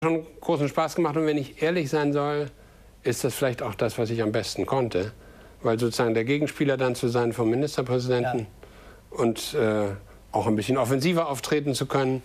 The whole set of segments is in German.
schon großen Spaß gemacht und wenn ich ehrlich sein soll, ist das vielleicht auch das, was ich am besten konnte, weil sozusagen der Gegenspieler dann zu sein vom Ministerpräsidenten und auch ein bisschen offensiver auftreten zu können,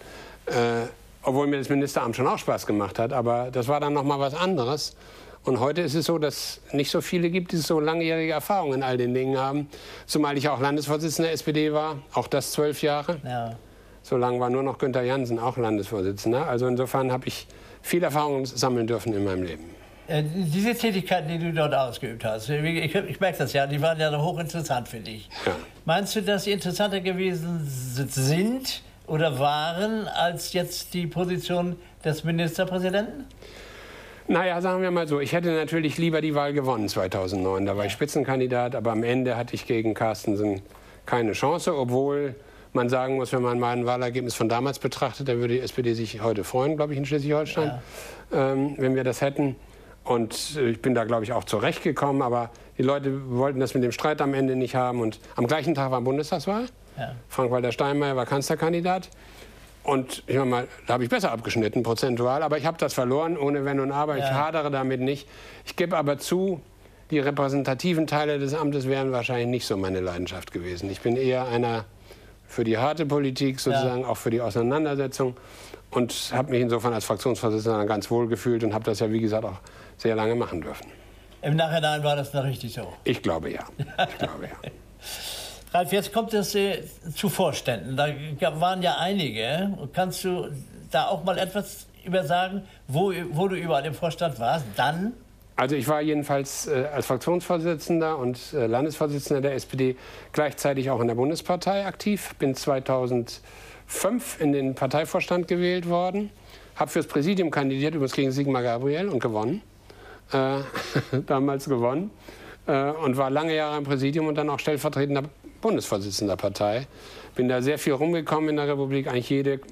obwohl mir das Ministeramt schon auch Spaß gemacht hat, aber das war dann noch mal was anderes. Und heute ist es so, dass nicht so viele gibt, die so langjährige Erfahrung in all den Dingen haben, zumal ich auch Landesvorsitzender der SPD war, auch das 12 Jahre. Ja. So lange war nur noch Günther Jansen auch Landesvorsitzender. Also insofern habe ich viel Erfahrung sammeln dürfen in meinem Leben. Diese Tätigkeiten, die du dort ausgeübt hast, ich merke das ja, die waren ja hochinteressant für dich. Ja. Meinst du, dass sie interessanter gewesen sind oder waren als jetzt die Position des Ministerpräsidenten? Naja, sagen wir mal so, ich hätte natürlich lieber die Wahl gewonnen 2009. Da war ich Spitzenkandidat, aber am Ende hatte ich gegen Carstensen keine Chance, obwohl man sagen muss, wenn man mein Wahlergebnis von damals betrachtet, dann würde die SPD sich heute freuen, glaube ich, in Schleswig-Holstein, wenn wir das hätten. Und ich bin da, glaube ich, auch zurechtgekommen, aber die Leute wollten das mit dem Streit am Ende nicht haben. Und am gleichen Tag war Bundestagswahl. Ja. Frank-Walter Steinmeier war Kanzlerkandidat. Und ich meine mal, da habe ich besser abgeschnitten, prozentual. Aber ich habe das verloren, ohne Wenn und Aber. Ich hadere damit nicht. Ich gebe aber zu, die repräsentativen Teile des Amtes wären wahrscheinlich nicht so meine Leidenschaft gewesen. Ich bin eher einer für die harte Politik, sozusagen auch für die Auseinandersetzung. Und habe mich insofern als Fraktionsvorsitzender ganz wohl gefühlt und habe das ja, wie gesagt, auch sehr lange machen dürfen. Im Nachhinein war das noch richtig so? Ich glaube ja. Ich glaube ja. Ralf, jetzt kommt es zu Vorständen. Da waren ja einige. Kannst du da auch mal etwas über sagen, wo du überall im Vorstand warst? Dann? Also ich war jedenfalls als Fraktionsvorsitzender und Landesvorsitzender der SPD gleichzeitig auch in der Bundespartei aktiv. Bin 2005 in den Parteivorstand gewählt worden. Habe fürs Präsidium kandidiert, übrigens gegen Sigmar Gabriel und gewonnen. Damals gewonnen. Und war lange Jahre im Präsidium und dann auch stellvertretender Bundesvorsitzender der Partei. Bin da sehr viel rumgekommen in der Republik, eigentlich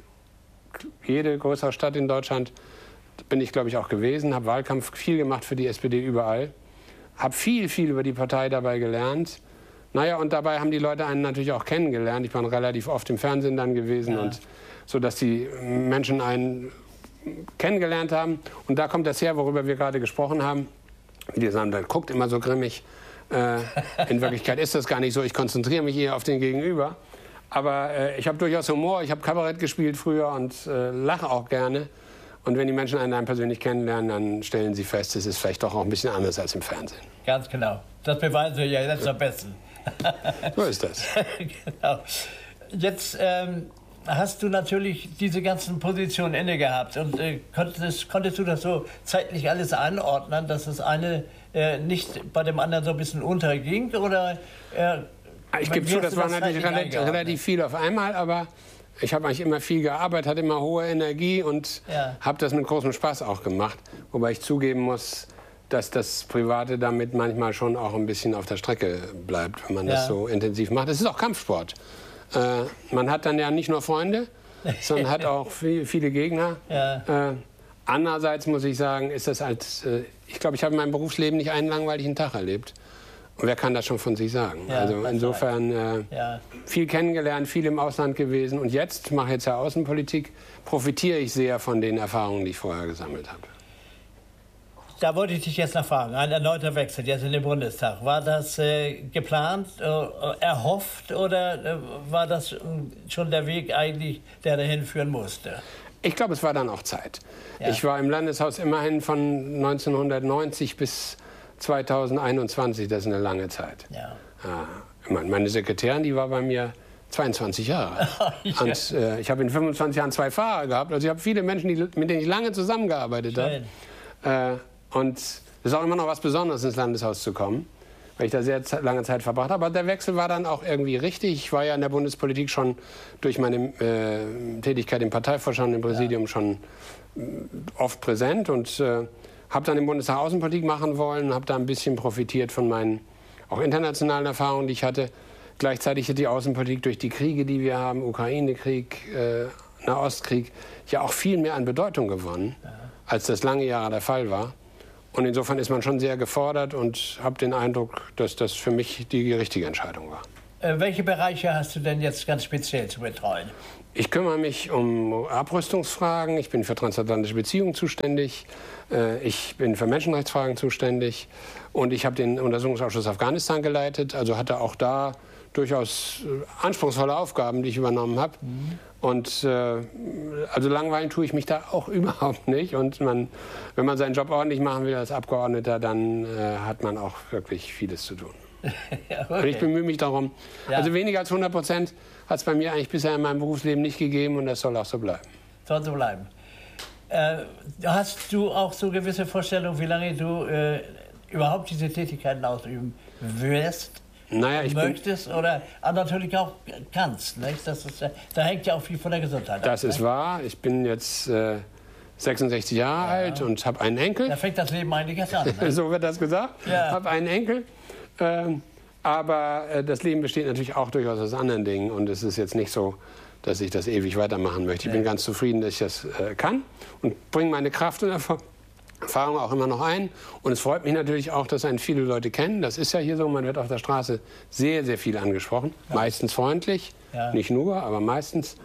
jede größere Stadt in Deutschland bin ich, glaube ich, auch gewesen, habe Wahlkampf viel gemacht für die SPD überall, habe viel über die Partei dabei gelernt. Naja, und dabei haben die Leute einen natürlich auch kennengelernt. Ich bin relativ oft im Fernsehen dann gewesen, und so dass die Menschen einen kennengelernt haben. Und da kommt das her, worüber wir gerade gesprochen haben. Die sagen, der guckt immer so grimmig. In Wirklichkeit ist das gar nicht so. Ich konzentriere mich eher auf den Gegenüber. Aber ich habe durchaus Humor. Ich habe Kabarett gespielt früher und lache auch gerne. Und wenn die Menschen einen persönlich kennenlernen, dann stellen sie fest, es ist vielleicht doch auch ein bisschen anders als im Fernsehen. Ganz genau. Das beweisen wir ja jetzt am besten. So ist das. Genau. Jetzt hast du natürlich diese ganzen Positionen inne gehabt. Und konntest du das so zeitlich alles einordnen, dass das eine nicht bei dem anderen so ein bisschen unterging? Oder, ich gebe zu, das war natürlich relativ viel auf einmal, aber ich habe eigentlich immer viel gearbeitet, hatte immer hohe Energie und habe das mit großem Spaß auch gemacht. Wobei ich zugeben muss, dass das Private damit manchmal schon auch ein bisschen auf der Strecke bleibt, wenn man das so intensiv macht. Es ist auch Kampfsport. Man hat dann ja nicht nur Freunde, sondern hat auch viele Gegner. Andererseits muss ich sagen, ist das ich glaube, ich habe in meinem Berufsleben nicht einen langweiligen Tag erlebt. Und wer kann das schon von sich sagen? Also insofern viel kennengelernt, viel im Ausland gewesen. Und jetzt, mache jetzt ja Außenpolitik, profitiere ich sehr von den Erfahrungen, die ich vorher gesammelt habe. Da wollte ich dich jetzt noch fragen. Ein erneuter Wechsel jetzt in den Bundestag. War das geplant, erhofft oder war das schon der Weg eigentlich, der dahin führen musste? Ich glaube, es war dann auch Zeit. Ich war im Landeshaus immerhin von 1990 bis 2021, das ist eine lange Zeit. Meine Sekretärin, die war bei mir 22 Jahre. Und ich habe in 25 Jahren 2 Fahrer gehabt. Also ich habe viele Menschen, mit denen ich lange zusammengearbeitet habe. Und es ist auch immer noch was Besonderes, ins Landeshaus zu kommen, weil ich da sehr lange Zeit verbracht habe. Aber der Wechsel war dann auch irgendwie richtig. Ich war ja in der Bundespolitik schon durch meine Tätigkeit im Parteivorstand, im Präsidium schon oft präsent und habe dann im Bundestag Außenpolitik machen wollen, habe da ein bisschen profitiert von meinen auch internationalen Erfahrungen, die ich hatte. Gleichzeitig hat die Außenpolitik durch die Kriege, die wir haben, Ukraine-Krieg, Nahostkrieg, ja auch viel mehr an Bedeutung gewonnen, als das lange Jahre der Fall war. Und insofern ist man schon sehr gefordert und habe den Eindruck, dass das für mich die richtige Entscheidung war. Welche Bereiche hast du denn jetzt ganz speziell zu betreuen? Ich kümmere mich um Abrüstungsfragen, ich bin für transatlantische Beziehungen zuständig, ich bin für Menschenrechtsfragen zuständig und ich habe den Untersuchungsausschuss Afghanistan geleitet, also hatte auch da durchaus anspruchsvolle Aufgaben, die ich übernommen habe. Und also langweilen tue ich mich da auch überhaupt nicht. Und wenn man seinen Job ordentlich machen will als Abgeordneter, dann hat man auch wirklich vieles zu tun. Ja, okay. Und ich bemühe mich darum. Ja. Also weniger als 100% hat es bei mir eigentlich bisher in meinem Berufsleben nicht gegeben und das soll auch so bleiben. Soll so bleiben. Hast du auch so gewisse Vorstellungen, wie lange du überhaupt diese Tätigkeiten ausüben wirst? Naja, ich möchtest oder natürlich auch kannst. Nicht? Da hängt ja auch viel von der Gesundheit ab. Das ist wahr. Ich bin jetzt 66 Jahre alt und habe einen Enkel. Da fängt das Leben eigentlich erst an. Ne? So wird das gesagt. Ja. Habe einen Enkel. Aber das Leben besteht natürlich auch durchaus aus anderen Dingen. Und es ist jetzt nicht so, dass ich das ewig weitermachen möchte. Ich bin ganz zufrieden, dass ich das kann und bringe meine Kraft und Erfahrung auch immer noch ein. Und es freut mich natürlich auch, dass einen viele Leute kennen. Das ist ja hier so, man wird auf der Straße sehr, sehr viel angesprochen. Ja. Meistens freundlich, nicht nur, aber meistens.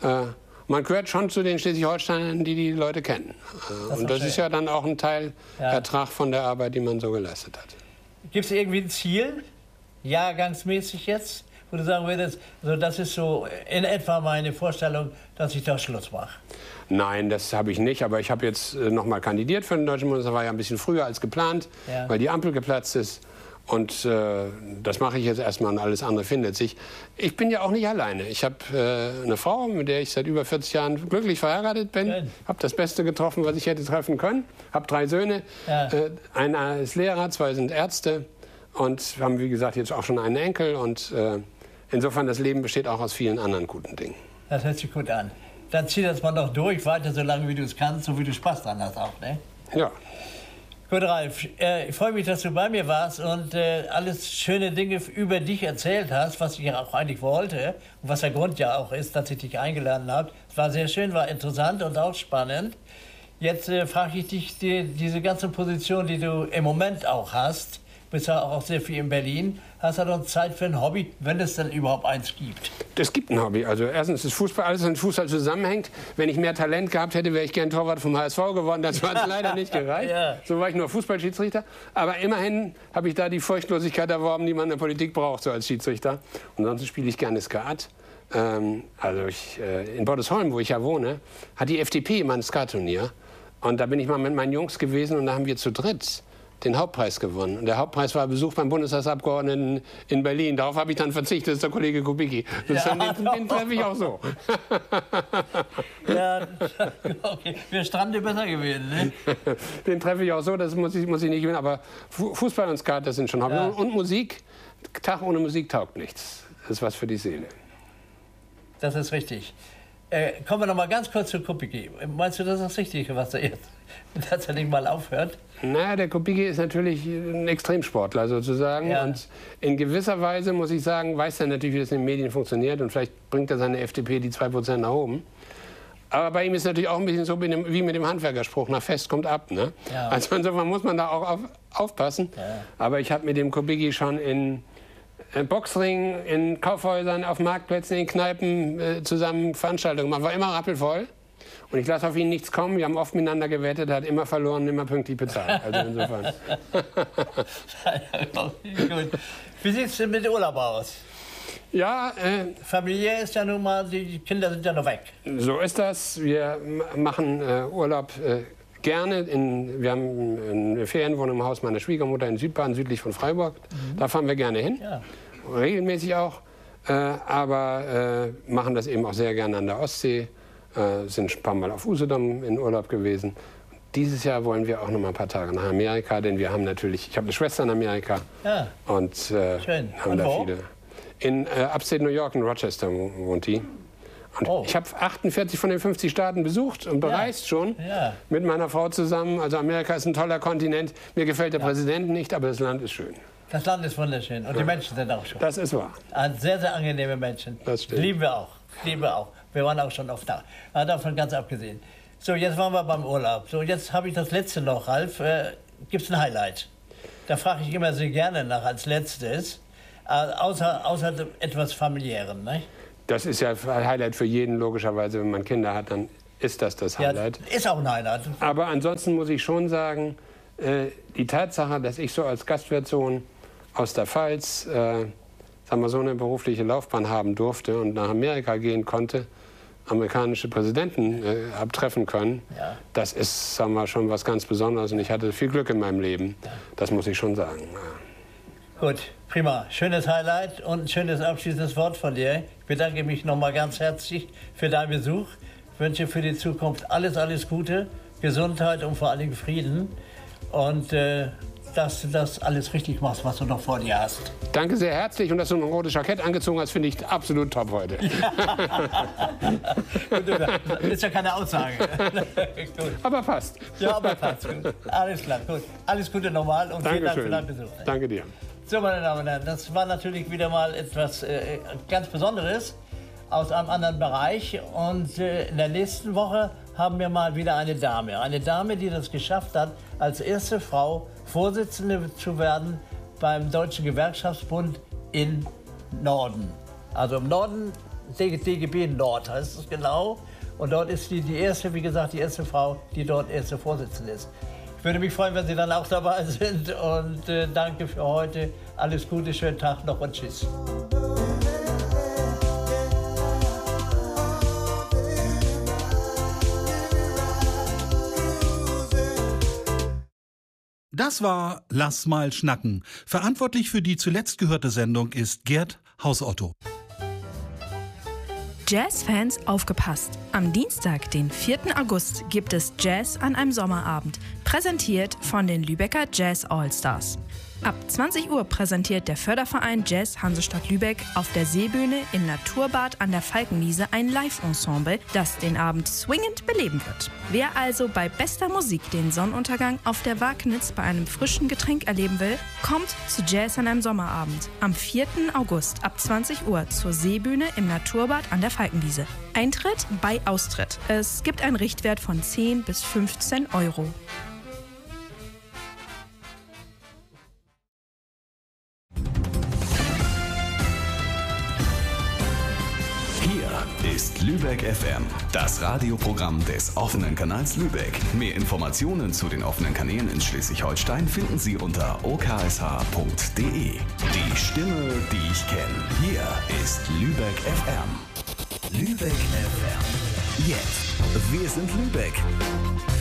Man gehört schon zu den Schleswig-Holsteinern, die Leute kennen. Und das ist ja dann auch ein Teil Ertrag von der Arbeit, die man so geleistet hat. Gibt es irgendwie ein Ziel, jahrgangsmäßig jetzt, wo du sagen würdest, also das ist so in etwa meine Vorstellung, dass ich da Schluss mache? Nein, das habe ich nicht, aber ich habe jetzt noch mal kandidiert für den Deutschen Bundestag, war ja ein bisschen früher als geplant, weil die Ampel geplatzt ist. Und das mache ich jetzt erstmal und alles andere findet sich. Ich bin ja auch nicht alleine. Ich habe eine Frau, mit der ich seit über 40 Jahren glücklich verheiratet bin. Habe das Beste getroffen, was ich hätte treffen können. Habe 3 Söhne. Ja. Einer ist Lehrer, 2 sind Ärzte. Und haben, wie gesagt, jetzt auch schon einen Enkel. Und insofern, das Leben besteht auch aus vielen anderen guten Dingen. Das hört sich gut an. Dann zieh das mal noch durch, weiter so lange, wie du es kannst, so wie du Spaß dran hast auch, ne? Ja. Gut, Ralf, ich freue mich, dass du bei mir warst und alles schöne Dinge über dich erzählt hast, was ich ja auch eigentlich wollte und was der Grund ja auch ist, dass ich dich eingeladen habe. Es war sehr schön, war interessant und auch spannend. Jetzt frage ich dich, diese ganze Position, die du im Moment auch hast, bist ja auch sehr viel in Berlin. Hast du noch Zeit für ein Hobby, wenn es denn überhaupt eins gibt? Es gibt ein Hobby. Also erstens ist Fußball, alles was mit Fußball zusammenhängt. Wenn ich mehr Talent gehabt hätte, wäre ich gern Torwart vom HSV geworden. Das hat es leider nicht gereicht. Ja. So war ich nur Fußballschiedsrichter. Aber immerhin habe ich da die Furchtlosigkeit erworben, die man in der Politik braucht, so als Schiedsrichter. Und sonst spiele ich gerne Skat. Also in Bordesholm, wo ich ja wohne, hat die FDP immer ein Skatturnier. Und da bin ich mal mit meinen Jungs gewesen und da haben wir zu dritt den Hauptpreis gewonnen. Und der Hauptpreis war Besuch beim Bundestagsabgeordneten in Berlin. Darauf habe ich dann verzichtet, das ist der Kollege Kubicki. Den treffe ich auch so. Ja, okay. Wäre Strande besser gewesen, ne? Den treffe ich auch so, das muss ich nicht gewinnen. Aber Fußball und Skat, das sind schon Hobby. Ja. Und Musik, Tag ohne Musik taugt nichts. Das ist was für die Seele. Das ist richtig. Kommen wir noch mal ganz kurz zu Kubicki. Meinst du, das ist das Richtige, was er jetzt, dass er nicht mal aufhört? Na, der Kubicki ist natürlich ein Extremsportler sozusagen. Ja. Und in gewisser Weise, muss ich sagen, weiß er natürlich, wie das in den Medien funktioniert. Und vielleicht bringt er seine FDP die 2% nach oben. Aber bei ihm ist es natürlich auch ein bisschen so wie mit dem Handwerkerspruch, nach Fest kommt ab. Ne? Ja. Also insofern muss man da auch aufpassen. Ja. Aber ich habe mit dem Kubicki schon in Boxring, in Kaufhäusern, auf Marktplätzen, in Kneipen zusammen Veranstaltungen gemacht. War immer rappelvoll. Und ich lasse auf ihn nichts kommen. Wir haben oft miteinander gewettet, er hat immer verloren, immer pünktlich bezahlt. Also insofern. Wie sieht es denn mit Urlaub aus? Ja, Familie ist ja nun mal, die Kinder sind ja noch weg. So ist das. Wir machen Urlaub gerne. Wir haben eine Ferienwohnung im Haus meiner Schwiegermutter in Südbaden, südlich von Freiburg. Da fahren wir gerne hin. Ja. Regelmäßig auch. Aber machen das eben auch sehr gerne an der Ostsee. Sind ein paar Mal auf Usedom in Urlaub gewesen. Dieses Jahr wollen wir auch noch mal ein paar Tage nach Amerika, denn wir haben natürlich, ich habe eine Schwester in Amerika und schön. Haben und da wo? Viele. In Upstate New York, in Rochester wohnt die. Und ich habe 48 von den 50 Staaten besucht und bereist schon mit meiner Frau zusammen. Also Amerika ist ein toller Kontinent. Mir gefällt der Präsident nicht, aber das Land ist schön. Das Land ist wunderschön und die Menschen sind auch schön. Das ist wahr. Sehr, sehr angenehme Menschen. Das stimmt. Lieben wir auch. Wir waren auch schon oft da. Aber davon ganz abgesehen. So, jetzt waren wir beim Urlaub. So, jetzt habe ich das letzte noch, Ralf. Gibt es ein Highlight? Da frage ich immer sehr gerne nach als letztes. Außer etwas Familiärem, ne? Das ist ja ein Highlight für jeden, logischerweise. Wenn man Kinder hat, dann ist das Highlight. Ja, ist auch ein Highlight. Aber ansonsten muss ich schon sagen, die Tatsache, dass ich so als Gastwirtssohn aus der Pfalz sagen wir, so eine berufliche Laufbahn haben durfte und nach Amerika gehen konnte, amerikanische Präsidenten abtreffen können, das ist, sagen wir, schon was ganz Besonderes. Und ich hatte viel Glück in meinem Leben. Das muss ich schon sagen. Gut, prima. Schönes Highlight und ein schönes abschließendes Wort von dir. Ich bedanke mich nochmal ganz herzlich für deinen Besuch. Ich wünsche für die Zukunft alles Gute, Gesundheit und vor allen Dingen Frieden. Und dass du das alles richtig machst, was du noch vor dir hast. Danke sehr herzlich. Und dass du ein rotes Jackett angezogen hast, finde ich absolut top heute. Das ist ja keine Aussage. Aber passt. Ja, aber passt. Gut. Alles klar, gut. Alles Gute nochmal und vielen Dank für deinen Besuch. Danke dir. So, meine Damen und Herren, das war natürlich wieder mal etwas ganz Besonderes aus einem anderen Bereich. Und in der nächsten Woche haben wir mal wieder eine Dame. Eine Dame, die das geschafft hat, als erste Frau Vorsitzende zu werden beim Deutschen Gewerkschaftsbund in Norden. Also im Norden, DGB Nord heißt es genau. Und dort ist die erste, wie gesagt, die erste Frau, die dort erste Vorsitzende ist. Ich würde mich freuen, wenn Sie dann auch dabei sind. Und danke für heute. Alles Gute, schönen Tag noch und tschüss. Das war Lass mal schnacken. Verantwortlich für die zuletzt gehörte Sendung ist Gerd Hausotto. Jazzfans, aufgepasst! Am Dienstag, den 4. August, gibt es Jazz an einem Sommerabend, präsentiert von den Lübecker Jazz Allstars. Ab 20 Uhr präsentiert der Förderverein Jazz Hansestadt Lübeck auf der Seebühne im Naturbad an der Falkenwiese ein Live-Ensemble, das den Abend swingend beleben wird. Wer also bei bester Musik den Sonnenuntergang auf der Wagnitz bei einem frischen Getränk erleben will, kommt zu Jazz an einem Sommerabend am 4. August ab 20 Uhr zur Seebühne im Naturbad an der Falkenwiese. Eintritt bei Austritt. Es gibt einen Richtwert von 10 bis 15 Euro. Ist Lübeck FM, das Radioprogramm des offenen Kanals Lübeck. Mehr Informationen zu den offenen Kanälen in Schleswig-Holstein finden Sie unter oksh.de. Die Stimme, die ich kenne. Hier ist Lübeck FM. Lübeck FM. Jetzt. Wir sind Lübeck.